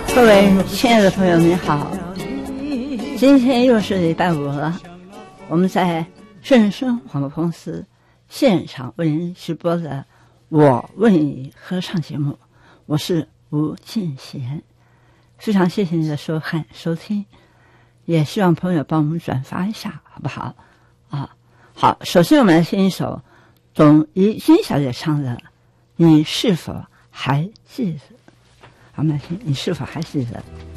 各位亲爱的朋友你好，今天又是礼拜五了，我们在正声广播公司现场为您直播的我为你合唱节目，我是吴敬贤，非常谢谢你的收看收听，也希望朋友帮我们转发一下好不好啊？好，首先我们来听一首董怡君小姐唱的《你是否还记得》，好，我们来听《你是否还记得》。